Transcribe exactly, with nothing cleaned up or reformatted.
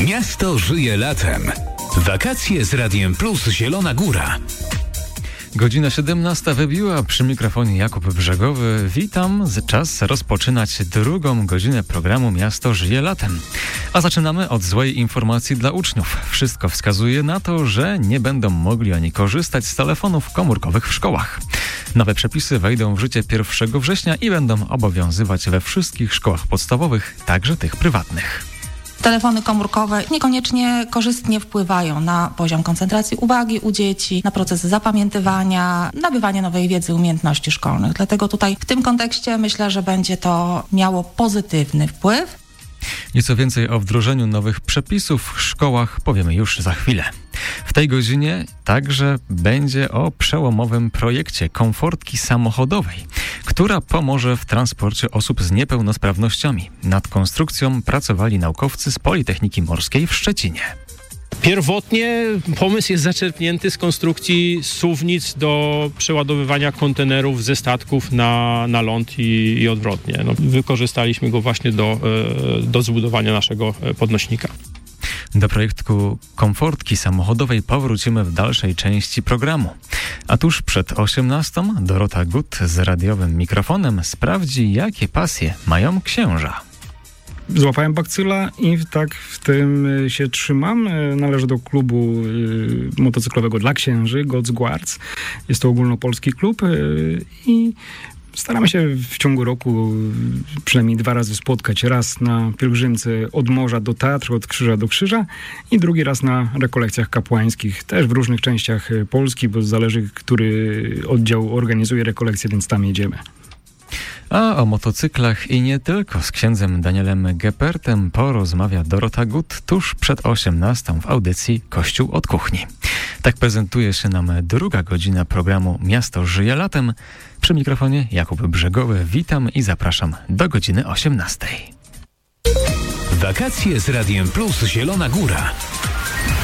Miasto żyje latem. Wakacje z Radiem Plus Zielona Góra. Godzina siedemnasta wybiła, przy mikrofonie Jakub Brzegowy. Witam, czas rozpoczynać drugą godzinę programu Miasto żyje latem. A zaczynamy od złej informacji dla uczniów. Wszystko wskazuje na to, że nie będą mogli oni korzystać z telefonów komórkowych w szkołach. Nowe przepisy wejdą w życie pierwszego września i będą obowiązywać we wszystkich szkołach podstawowych, także tych prywatnych. Telefony komórkowe niekoniecznie korzystnie wpływają na poziom koncentracji uwagi u dzieci, na proces zapamiętywania, nabywanie nowej wiedzy, umiejętności szkolnych. Dlatego tutaj w tym kontekście myślę, że będzie to miało pozytywny wpływ. Nieco więcej o wdrożeniu nowych przepisów w szkołach powiemy już za chwilę. W tej godzinie także będzie o przełomowym projekcie komfortki samochodowej, która pomoże w transporcie osób z niepełnosprawnościami. Nad konstrukcją pracowali naukowcy z Politechniki Morskiej w Szczecinie. Pierwotnie pomysł jest zaczerpnięty z konstrukcji suwnic do przeładowywania kontenerów ze statków na, na ląd i, i odwrotnie. No, wykorzystaliśmy go właśnie do, do zbudowania naszego podnośnika. Do projektu komfortki samochodowej powrócimy w dalszej części programu. A tuż przed osiemnastą Dorota Gut z radiowym mikrofonem sprawdzi, jakie pasje mają księża. Złapałem bakcyla i tak w tym się trzymam. Należę do klubu y, motocyklowego dla księży, God's Guards. Jest to ogólnopolski klub y, i staramy się w ciągu roku przynajmniej dwa razy spotkać. Raz na pielgrzymce od morza do teatru, od krzyża do krzyża i drugi raz na rekolekcjach kapłańskich. Też w różnych częściach Polski, bo zależy, który oddział organizuje rekolekcje, więc tam jedziemy. A o motocyklach i nie tylko z księdzem Danielem Gepertem porozmawia Dorota Gut tuż przed osiemnastą w audycji Kościół od kuchni. Tak prezentuje się nam druga godzina programu Miasto żyje latem. Przy mikrofonie Jakub Brzegowy. Witam i zapraszam do godziny osiemnastej. Wakacje z Radiem Plus Zielona Góra.